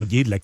largués de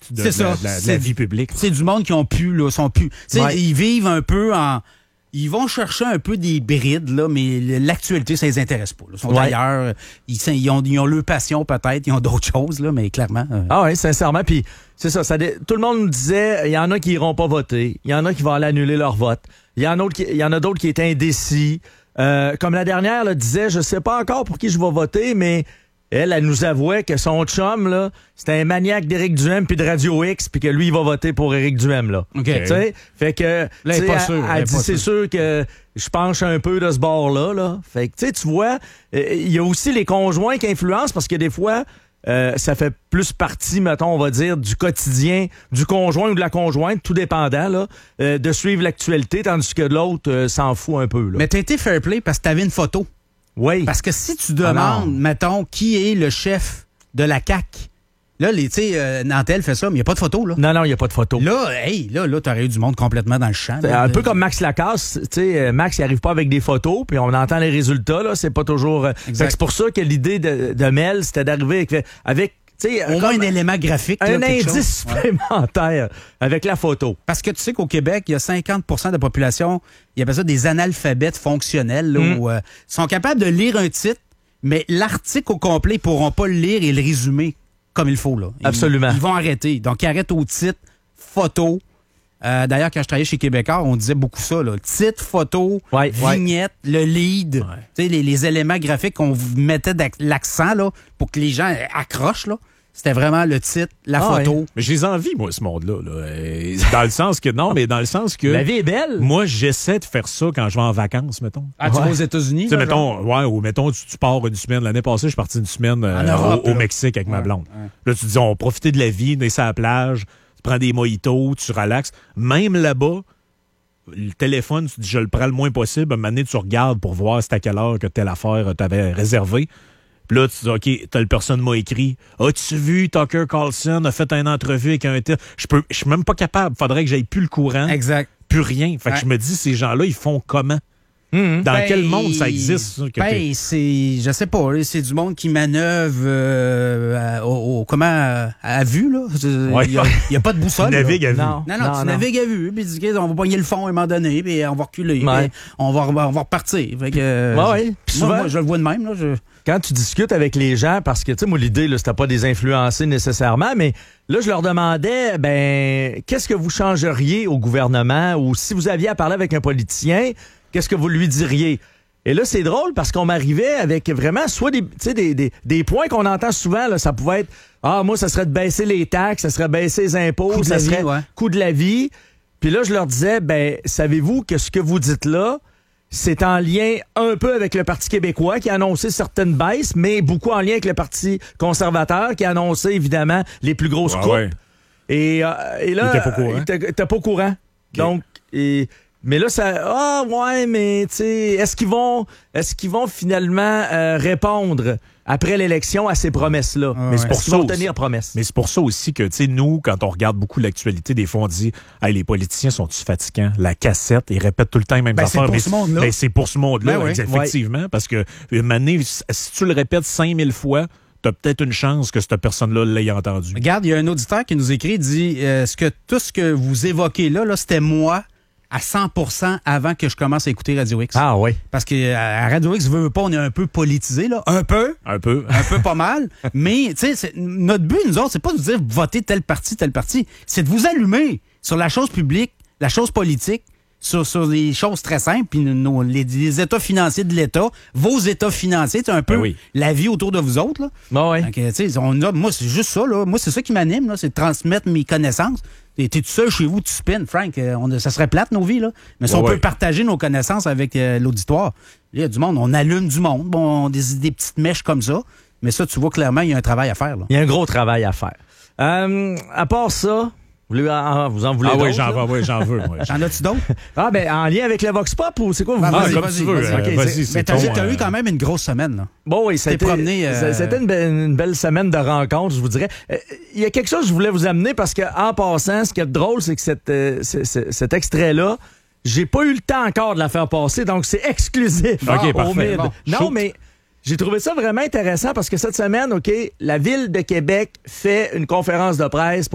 la vie publique. C'est du monde qui ont pu, là, sont plus. Ils vivent un peu en. Ils vont chercher un peu des brides, là, mais l'actualité, ça les intéresse pas. Là. Ils sont ailleurs. Ils ont leur passion, peut-être. Ils ont d'autres choses, là, mais clairement. Ah oui, sincèrement. Puis, c'est ça. Tout le monde nous disait, il y en a qui iront pas voter. Il y en a qui vont aller annuler leur vote. Il y en a d'autres qui étaient indécis. Comme la dernière là, disait, je sais pas encore pour qui je vais voter, mais elle nous avouait que son chum, là, c'était un maniaque d'Éric Duhem puis de Radio X, puis que lui, il va voter pour Éric Duhem, là. OK. T'sais? Fait que, là, elle dit, c'est sûr que je penche un peu de ce bord-là, là. Fait que, tu vois, il y a aussi les conjoints qui influencent, parce que des fois, ça fait plus partie, mettons, on va dire, du quotidien du conjoint ou de la conjointe, tout dépendant, là, de suivre l'actualité, tandis que l'autre s'en fout un peu, là. Mais t'as été fair play parce que t'avais une photo. Oui. Parce que si tu demandes, mettons, qui est le chef de la CAQ, là, tu sais, Nantel fait ça, mais il n'y a pas de photo, là. Non, il n'y a pas de photo. Là, t'aurais eu du monde complètement dans le champ. Là, un peu comme Max Lacasse, tu sais, Max, il arrive pas avec des photos, puis on entend les résultats, là, c'est pas toujours... c'est pour ça que l'idée de Mel, c'était d'arriver avec au moins un élément graphique. Un là, indice supplémentaire avec la photo. Parce que tu sais qu'au Québec, il y a 50 % de la population, ils appellent ça des analphabètes fonctionnels, là, où sont capables de lire un titre, mais l'article au complet, ils pourront pas le lire et le résumer comme il faut. Là. Absolument. Ils vont arrêter. Donc, ils arrêtent au titre, photo. D'ailleurs, quand je travaillais chez Québécois, on disait beaucoup ça. Là. Titre, photo, vignette, le lead, les éléments graphiques qu'on mettait l'accent là, pour que les gens accrochent. Là. C'était vraiment le titre, la photo. Ouais. Mais j'ai envie, moi, ce monde-là. Là. Dans le sens que, dans le sens que... La vie est belle. Moi, j'essaie de faire ça quand je vais en vacances, mettons. Ah, tu vas aux États-Unis? Tu sais, mettons, tu pars une semaine. L'année passée, je suis parti une semaine au Mexique avec ma blonde. Ouais. Là, tu te dis, on va profiter de la vie, on est sur la plage, tu prends des mojitos, tu relaxes. Même là-bas, le téléphone, tu dis, je le prends le moins possible. À un moment donné, tu regardes pour voir c'est à quelle heure que telle affaire t'avais réservé. Puis là, tu dis, OK, telle personne m'a écrit. As-tu vu Tucker Carlson a fait une entrevue avec un tel? Je suis même pas capable. Faudrait que j'aille plus le courant. Exact. Plus rien. Fait que je me dis, ces gens-là, ils font comment? Dans quel monde ça existe? Ça, je sais pas. C'est du monde qui manœuvre à vue. Là. Il n'y a pas de boussole. Tu navigues à vue. Non, tu navigues à vue. Puis tu dis, on va pogner le fond à un moment donné, puis on va reculer. On va repartir. Fait que, moi, je le vois de même. Là, Quand tu discutes avec les gens, parce que, tu sais, moi, l'idée, là, c'était pas des influencés nécessairement, mais là, je leur demandais, qu'est-ce que vous changeriez au gouvernement, ou si vous aviez à parler avec un politicien, qu'est-ce que vous lui diriez? Et là, c'est drôle parce qu'on m'arrivait avec vraiment soit des points qu'on entend souvent, là, ça pouvait être, moi, ça serait de baisser les taxes, ça serait baisser les impôts, ça serait coût de la vie. Puis là, je leur disais, savez-vous que ce que vous dites là, c'est en lien un peu avec le Parti québécois qui a annoncé certaines baisses, mais beaucoup en lien avec le Parti conservateur qui a annoncé, évidemment, les plus grosses coupes. Ouais. Et là, il était pas au courant. Okay. Donc, mais là, mais tu sais, est-ce qu'ils vont finalement répondre après l'élection à ces promesses-là? Mais c'est pour ça tenir promesse. Mais c'est pour ça aussi que, tu sais, nous, quand on regarde beaucoup l'actualité, des fois, on dit, hey, les politiciens sont-ils fatigants? La cassette, ils répètent tout le temps les mêmes affaires. C'est pour ce monde-là, effectivement, parce que, une année, si tu le répètes 5000 fois, t'as peut-être une chance que cette personne-là l'ait entendu. Regarde, il y a un auditeur qui nous écrit, dit, tout ce que vous évoquez là, c'était moi, à 100% avant que je commence à écouter Radio X. Ah oui. Parce que à Radio X, veut pas, on est un peu politisé, là. Un peu pas mal. Mais, tu sais, notre but, nous autres, c'est pas de vous dire votez tel parti. C'est de vous allumer sur la chose publique, la chose politique, sur les choses très simples, puis les états financiers de l'État, vos états financiers, c'est un peu la vie autour de vous autres, là. Donc, moi, c'est juste ça, là. Moi, c'est ça qui m'anime, là, c'est de transmettre mes connaissances. T'es tout seul chez vous, tu spins, Frank. Ça serait plate, nos vies, là. Mais si on peut partager nos connaissances avec l'auditoire, il y a du monde, on allume du monde, des petites mèches comme ça. Mais ça, tu vois clairement, il y a un travail à faire, là. Il y a un gros travail à faire. À part ça, vous en voulez d'autres? J'en veux. J'en as-tu d'autres? En lien avec le Vox Pop, ou c'est quoi? Vas-y. Tu veux. Vas-y, mais t'as eu quand même une grosse semaine, là. Bon, oui, c'était une belle semaine de rencontres, je vous dirais. Il y a quelque chose que je voulais vous amener parce qu'en passant, ce qui est drôle, c'est que cet extrait-là, j'ai pas eu le temps encore de la faire passer, donc c'est exclusif. OK, parfait. Bon, non, mais j'ai trouvé ça vraiment intéressant parce que cette semaine, la Ville de Québec fait une conférence de presse